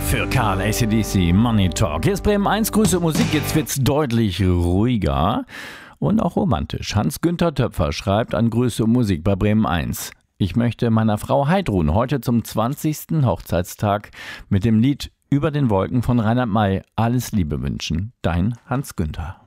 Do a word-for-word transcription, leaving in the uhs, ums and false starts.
Für Karl A C D C Money Talk. Hier ist Bremen eins, Grüße Musik. Jetzt wird's deutlich ruhiger und auch romantisch. Hans-Günther Töpfer schreibt an Grüße Musik bei Bremen eins. Ich möchte meiner Frau Heidrun heute zum zwanzigsten Hochzeitstag mit dem Lied Über den Wolken von Reinhard May alles Liebe wünschen. Dein Hans-Günther.